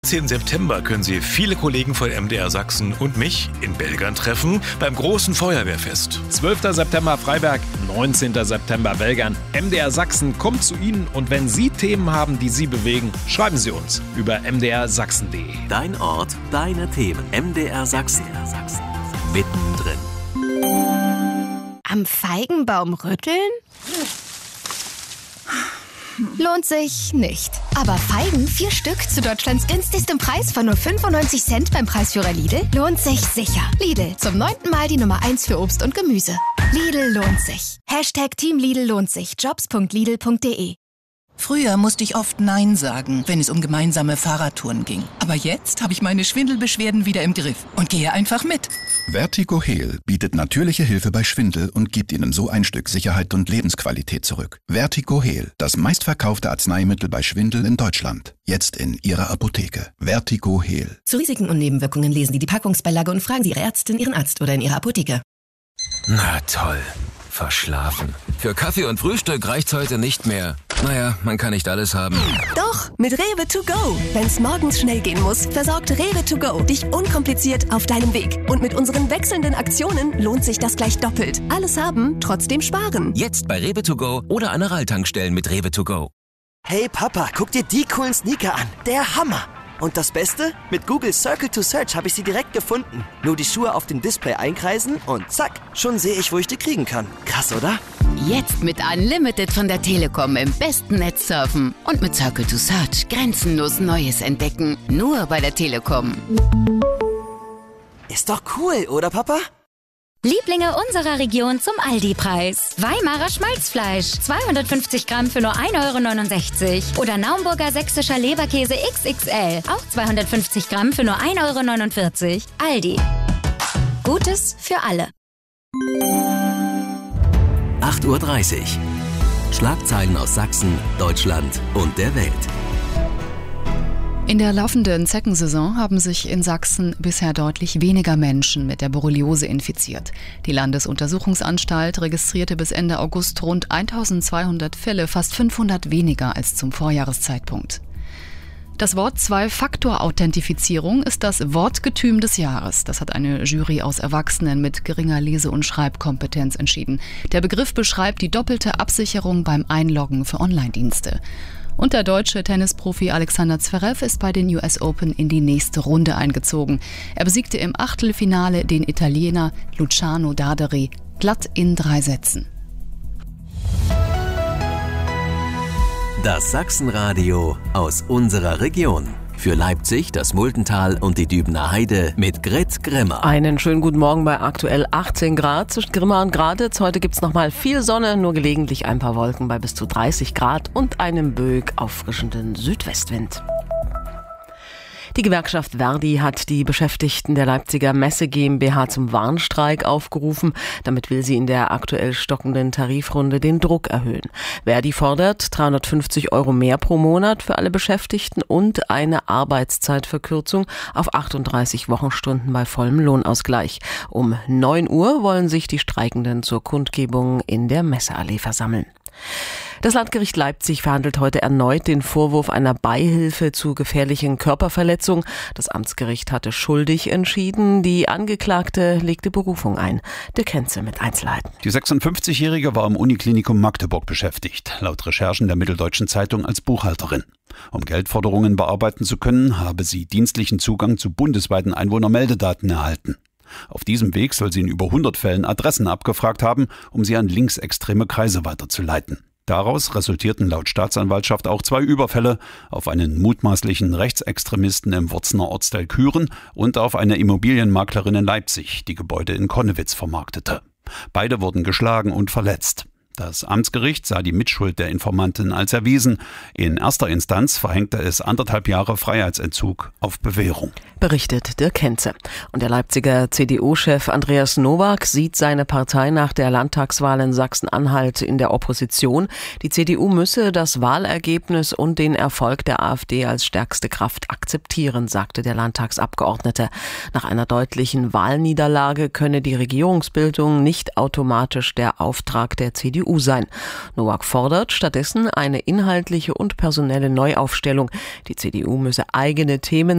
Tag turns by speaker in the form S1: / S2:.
S1: 10. September können Sie viele Kollegen von MDR Sachsen und mich in Belgern treffen beim großen Feuerwehrfest.
S2: 12. September Freiberg, 19. September Belgern. MDR Sachsen kommt zu Ihnen und wenn Sie Themen haben, die Sie bewegen, schreiben Sie uns über mdrsachsen.de.
S3: Dein Ort, deine Themen. MDR Sachsen. Mittendrin.
S4: Am Feigenbaum rütteln? Lohnt sich nicht. Aber Feigen, 4 Stück zu Deutschlands günstigstem Preis von nur 95 Cent beim Preisführer Lidl, lohnt sich sicher. Lidl, zum 9. Mal die Nummer 1 für Obst und Gemüse. Lidl lohnt sich. #Team Lidl lohnt sich. Jobs.lidl.de.
S5: Früher musste ich oft Nein sagen, wenn es um gemeinsame Fahrradtouren ging. Aber jetzt habe ich meine Schwindelbeschwerden wieder im Griff und gehe einfach mit.
S6: Vertigo Heal bietet natürliche Hilfe bei Schwindel und gibt Ihnen so ein Stück Sicherheit und Lebensqualität zurück. Vertigo Heal, das meistverkaufte Arzneimittel bei Schwindel in Deutschland. Jetzt in Ihrer Apotheke. Vertigo Heal.
S7: Zu Risiken und Nebenwirkungen lesen Sie die Packungsbeilage und fragen Sie Ihre Ärztin, Ihren Arzt oder in Ihrer Apotheke.
S8: Na toll. Verschlafen. Für Kaffee und Frühstück reicht's heute nicht mehr. Naja, man kann nicht alles haben.
S9: Doch, mit Rewe to go. Wenn's morgens schnell gehen muss, versorgt Rewe to go dich unkompliziert auf deinem Weg. Und mit unseren wechselnden Aktionen lohnt sich das gleich doppelt. Alles haben, trotzdem sparen.
S8: Jetzt bei Rewe to go oder an Aral-Tankstellen mit Rewe to go.
S10: Hey Papa, guck dir die coolen Sneaker an. Der Hammer. Und das Beste? Mit Google Circle to Search habe ich sie direkt gefunden. Nur die Schuhe auf dem Display einkreisen und zack, schon sehe ich, wo ich die kriegen kann. Krass, oder?
S11: Jetzt mit Unlimited von der Telekom im besten Netz surfen. Und mit Circle to Search grenzenlos Neues entdecken. Nur bei der Telekom.
S10: Ist doch cool, oder Papa?
S12: Lieblinge unserer Region zum Aldi-Preis. Weimarer Schmalzfleisch, 250 Gramm für nur 1,69 € Oder Naumburger sächsischer Leberkäse XXL, auch 250 Gramm für nur 1,49 €. Aldi. Gutes für alle.
S3: 8:30 Uhr. Schlagzeilen aus Sachsen, Deutschland und der Welt.
S13: In der laufenden Zeckensaison haben sich in Sachsen bisher deutlich weniger Menschen mit der Borreliose infiziert. Die Landesuntersuchungsanstalt registrierte bis Ende August rund 1200 Fälle, fast 500 weniger als zum Vorjahreszeitpunkt. Das Wort Zwei-Faktor-Authentifizierung ist das Wortgetüm des Jahres. Das hat eine Jury aus Erwachsenen mit geringer Lese- und Schreibkompetenz entschieden. Der Begriff beschreibt die doppelte Absicherung beim Einloggen für Online-Dienste. Und der deutsche Tennisprofi Alexander Zverev ist bei den US Open in die nächste Runde eingezogen. Er besiegte im Achtelfinale den Italiener Luciano Daderi glatt in 3 Sätzen.
S3: Das Sachsenradio aus unserer Region. Für Leipzig, das Muldental und die Dübener Heide mit Grit Grimmer.
S14: Einen schönen guten Morgen bei aktuell 18 Grad zwischen Grimma und Graditz. Heute gibt's nochmal viel Sonne, nur gelegentlich ein paar Wolken bei bis zu 30 Grad und einem böig auffrischenden Südwestwind. Die Gewerkschaft Verdi hat die Beschäftigten der Leipziger Messe GmbH zum Warnstreik aufgerufen. Damit will sie in der aktuell stockenden Tarifrunde den Druck erhöhen. Verdi fordert 350 € mehr pro Monat für alle Beschäftigten und eine Arbeitszeitverkürzung auf 38 Wochenstunden bei vollem Lohnausgleich. Um 9 Uhr wollen sich die Streikenden zur Kundgebung in der Messeallee versammeln. Das Landgericht Leipzig verhandelt heute erneut den Vorwurf einer Beihilfe zu gefährlichen Körperverletzung. Das Amtsgericht hatte schuldig entschieden. Die Angeklagte legte Berufung ein. Der Kenze mit Einzelheiten.
S15: Die 56-Jährige war im Uniklinikum Magdeburg beschäftigt, laut Recherchen der Mitteldeutschen Zeitung als Buchhalterin. Um Geldforderungen bearbeiten zu können, habe sie dienstlichen Zugang zu bundesweiten Einwohnermeldedaten erhalten. Auf diesem Weg soll sie in über 100 Fällen Adressen abgefragt haben, um sie an linksextreme Kreise weiterzuleiten. Daraus resultierten laut Staatsanwaltschaft auch 2 Überfälle auf einen mutmaßlichen Rechtsextremisten im Wurzner Ortsteil Küren und auf eine Immobilienmaklerin in Leipzig, die Gebäude in Konnewitz vermarktete. Beide wurden geschlagen und verletzt. Das Amtsgericht sah die Mitschuld der Informantin als erwiesen. In erster Instanz verhängte es 1,5 Jahre Freiheitsentzug auf Bewährung.
S14: Berichtet Dirk Kenze. Und der Leipziger CDU-Chef Andreas Nowak sieht seine Partei nach der Landtagswahl in Sachsen-Anhalt in der Opposition. Die CDU müsse das Wahlergebnis und den Erfolg der AfD als stärkste Kraft akzeptieren, sagte der Landtagsabgeordnete. Nach einer deutlichen Wahlniederlage könne die Regierungsbildung nicht automatisch der Auftrag der CDU sein. Nowak fordert stattdessen eine inhaltliche und personelle Neuaufstellung. Die CDU müsse eigene Themen